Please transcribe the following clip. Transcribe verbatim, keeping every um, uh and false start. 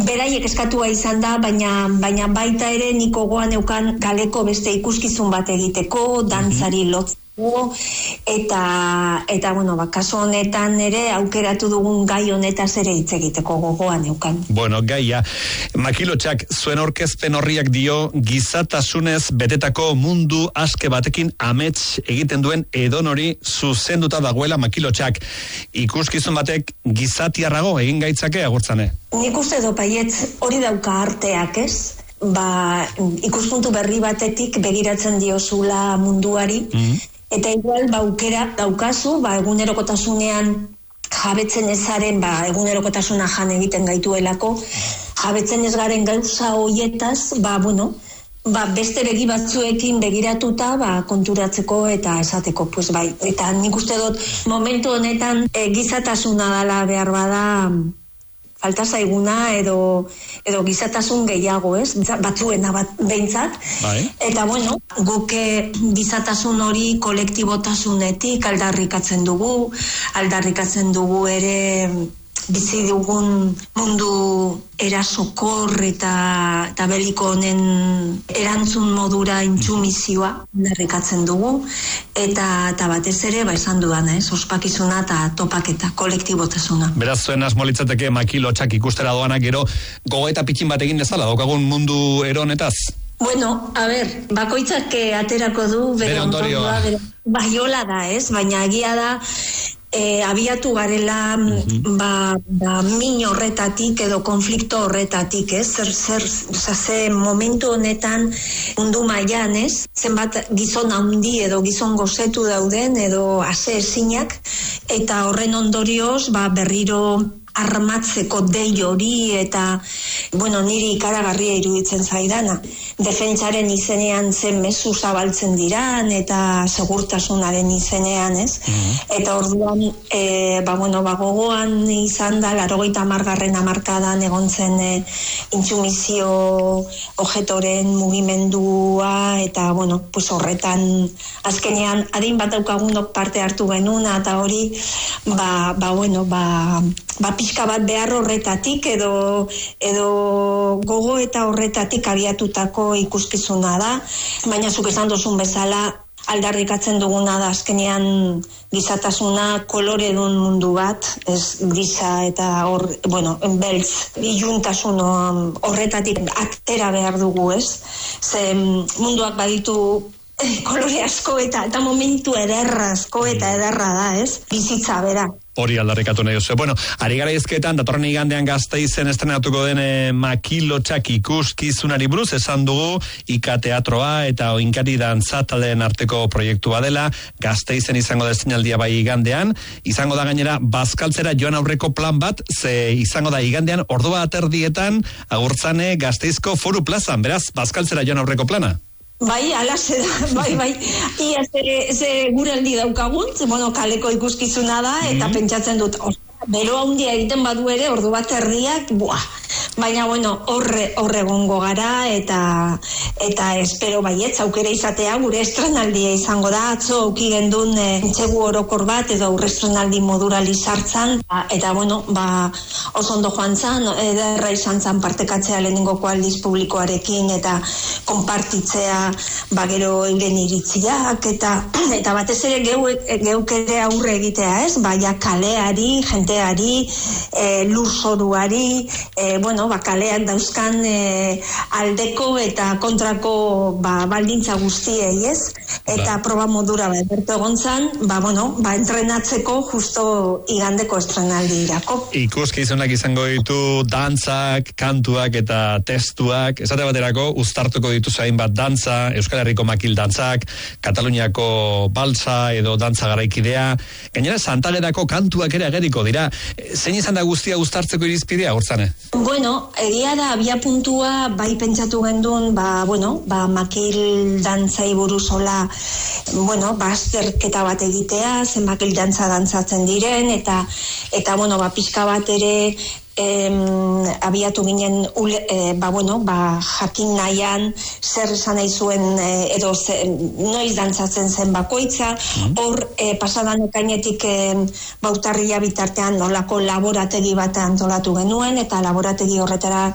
beraiek eskatua izan da, baina baina baita ere nik gogoan neukan kaleko beste ikuskizun bat egiteko, dantzari lotzeko, eta eta bueno, ba, kasu honetan ere aukeratu dugun gai honetaz ere hitz egiteko gogoan neukan. Bueno, gaia, Makilotxak zuen aurkezpen horriak dio gizatasunez betetako mundu aske batekin amets egiten duen edonori zuzenduta dagoela Makilotxak. Ikuskizun batek gizatiarrago egin gaitzake agurtzane? Nik uste do baietz hori dauka arteak, ez? Ba, ikuspuntu berri batetik begiratzen diozula munduari, mm-hmm. eta igual ba aukera daukazu, ba egunerokotasunean jabetzen ezaren, ba egunerokotasuna jan egiten gaituelako, jabetzen ez garen gauza hoietaz, ba bueno, ba beste begi batzuekin begiratuta, ba konturatzeko eta esateko, pues bai, eta nik uste dut momentu honetan e, gizatasuna dela behar bada falta zaiguna edo edo gizatasun gehiago, ez? Batzuena bat behintzat. Bai. Eta bueno, guk gizatasun hori kolektibotasunetik aldarrikatzen dugu, aldarrikatzen dugu ere bizi dugun mundu erasokor eta, eta beliko honen erantzun modura intsumizioa aldarrikatzen dugu, eta, eta batez ere, ba esan dudan, ez? Ospakizuna eta topaketa, kolektibotasuna. Beraz, zuen asmolitzateke Makilotxak ikustera doanak gero gogoeta pitxin bat egin dezala, daukagun mundu eronetaz? Bueno, a ber, bakoitzak aterako du bere ondorioa, bere baiola da, ez? Baina egia da E, abiatu garela mm-hmm. ba, ba, min horretatik edo konflikto horretatik, ez? Zer, zer, ze momentu honetan mundu mailan, ez? Zenbat gizon handi edo gizon gozetu dauden edo ase ezinak, eta horren ondorioz ba, berriro armatzeko dei hori eta, bueno, niri ikaragarria iruditzen zaidana. Defentsaren izenean zen mezu zabaltzen diran eta segurtasunaren izenean, ez? Mm-hmm. Eta orduan, e, ba, bueno, ba, gogoan izan da, laurogeita hamargarren hamarkadan egon zen e, intsumizio objektoren mugimendua, eta, bueno, pues horretan azkenean adin bat daukagunok parte hartu genuna, eta hori, ba, ba, bueno, ba, ba, pixka bat behar horretatik edo, edo gogo eta horretatik abiatutako ikuskizuna da, baina zuk esan duzun bezala aldarrikatzen duguna da azkenean gizatasuna koloredun mundu bat, ez grisa eta hor, bueno, beltz, iluntasun horretatik atera behar dugu, ez? Ze munduak baditu kolore asko eta eta momentu ederra asko eta ederra da, ez? Bizitza bera. Hori aldarrikatu nahi duzu. Bueno, ari gara izketan, datorren igandean Gasteizen estrenatuko den e, Makilotxak ikuskizunari buruz, esan dugu Ika Teatroa eta Oinkari dantza taldeen arteko proiektua dela, Gasteizen izango da estreinaldia bai igandean, izango da gainera bazkaltzera joan aurreko plan bat, ze izango da igandean ordu bat erdietan agurtzane Gasteizko Foru Plazan, beraz, bazkaltzera joan aurreko plana. Bai, alaze da, bai, bai. Ia ze, ze guraldi daukagun, bueno, kaleko ikuskizuna da, eta mm-hmm. pentsatzen dut, bero handia egiten badu ere, ordu bat erdiak, buah. Baina, bueno, horre, horre gongo gara, eta eta espero baietz, aukera izatea, gure estrenaldia izango da, atzo auki gendun e, txegu orokor bat, edo aurre estrenaldi modura lizartzan, eta, bueno, ba, oso ondo joan zan, ederra izan zan partekatzea lehenengoko aldiz publikoarekin, eta konpartitzea, ba, gero euren iritziak, eta, eta batez ere geu, geuk ere aurre egitea, ez? Baina kaleari, jenteari, e, lurzoruari, e, bueno, ba, kalean dauzkan e, aldeko eta kontrako ba, baldintza guztiei, ez? Eta ba. Proba modura ba, bertu egon zan, ba, bueno, ba, entrenatzeko justo igandeko estrenaldi irako. Ikuskizunak izango ditu dantzak, kantuak eta testuak, esate baterako uztartuko ditu zain bat dantza, Euskal Herriko makil dantzak, Kataluniako balsa edo dantza garaikidea, gainera Santagerako kantuak ere ageriko dira. Zein izan da guztia uztartzeko irizpidea, Hortzane? Bueno, egia da, abia puntua bai pentsatu gendun, ba, bueno, ba, makil dantzai buruzola, bueno, ba, azterketa bat egitea, zen makil dantza dantzatzen diren, eta, eta bueno, ba, pixka bat ere, Em, abiatu ginen ule, e, ba, bueno, ba, jakin nahian zer esan nahi zuen e, edo ze, noiz dantzatzen zen bakoitza, hor mm. e, pasadan ekainetik e, bautarria bitartean nolako laborategi bat antolatu genuen, eta laborategi horretara